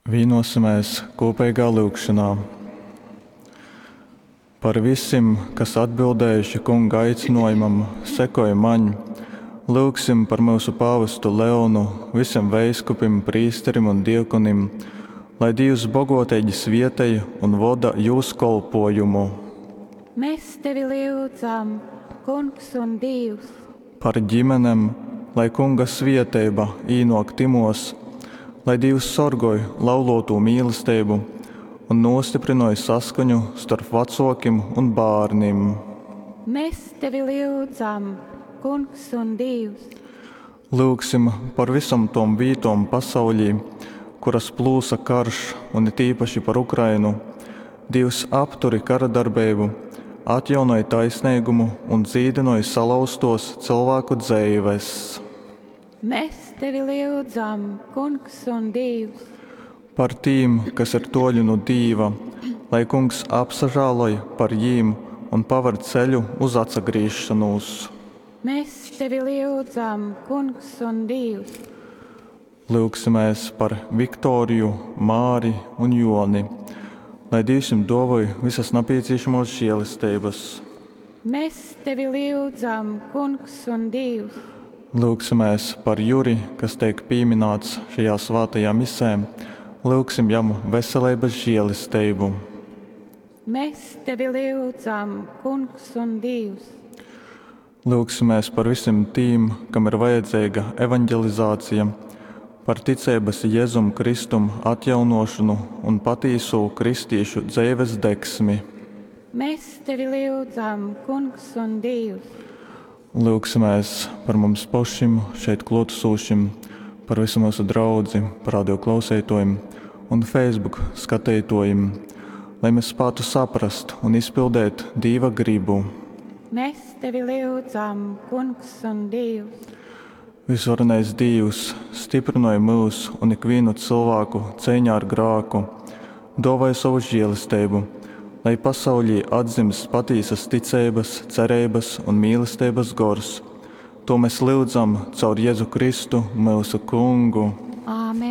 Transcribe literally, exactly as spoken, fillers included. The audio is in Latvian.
Vienosimies kopīgā lūgšanā. Par visiem, kas atbildējuši kunga aicinājumam, sekoja maņ, lūgsim par mūsu pāvestu Leonu, visiem veiskupim, prīsterim un diakonim, lai Dievs bagotīgi svietēja un voda jūs kolpojumu. Mēs tevi lūdzam, kungs un Dievs. Par ģimenem, lai kunga svietēba īnok timos, lai Dievs sorgoja lauloto mīlestību un nostiprināja saskaņu starp vecākiem un bērniem. Mēs tevi lūdzam, kungs un Dievs. Lūgsim par visam tom vītom pasaulī, kuras plūsa karš un it īpaši par Ukrainu. Dievs apturi kara darbību, atjaunoja taisnīgumu un dzīdinoja salauztos cilvēku dzīves. Mēs tevi lūdzam, kungs un Dievs. Par tīm, kas ir toļi no Dieva, lai kungs apsažāloja par jīm un paver ceļu uz atsagrīšanos. Mēs tevi lūdzam, kungs un Dievs. Lūgsimies par Viktoriju, Māri un Joni, lai Dievs jums dāvāja visas nepieciešamās žēlastības. Mēs tevi lūdzam, kungs un Dievs. Lūgsimies par Juri, kas tiek pieminēts šajā svētajā misē. Lūgsim jam veselības žēlastību. Mēs tevi lūdzam, kungs un Dievs. Lūgsimies par visiem tiem, kam ir vajadzīga evanģelizācija, par ticības Jēzum Kristum atjaunošanu un patīso kristiešu dzīves degsmi. Mēs tevi lūdzam, kungs un Dievs. Lūgsimies par mums pašiem, šeit klātesošiem, par visu mūsu draudzi, par radio klausītājiem un Facebook skatītājiem, lai mēs spētu saprast un izpildīt Dieva gribu. Mēs tevi lūdzam, kungs un Dievs. Visvarenais Dievs stiprināja mūs un ikvienu cilvēku cīņā ar grāku, dāvāja savu žēlastību, lai pasaulī atzimst patiesas ticības, cerības un mīlestības gars. To mēs lūdzam caur Jēzu Kristu, mūsu kungu.